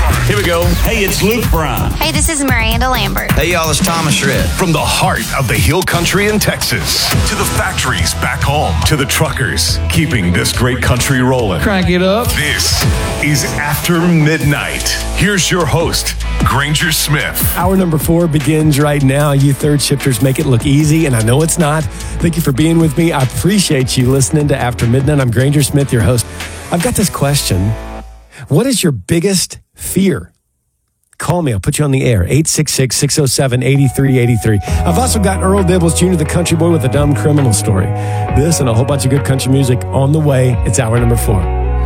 Here we go. Hey, it's Luke Bryan. Hey, this is Miranda Lambert. Hey, y'all, it's Thomas Shred. From the heart of the Hill Country in Texas to the factories back home to the truckers keeping this great country rolling. Crank it up. This is After Midnight. Here's your host, Granger Smith. Hour number 4 begins right now. You third shifters make it look easy, and I know it's not. Thank you for being with me. I appreciate you listening to After Midnight. I'm Granger Smith, your host. I've got this question. What is your biggest fear? Call me. I'll put you on the air. 866-607-8383. I've also got Earl Dibbles Jr., the country boy with a dumb criminal story. This and a whole bunch of good country music on the way. It's hour number 4.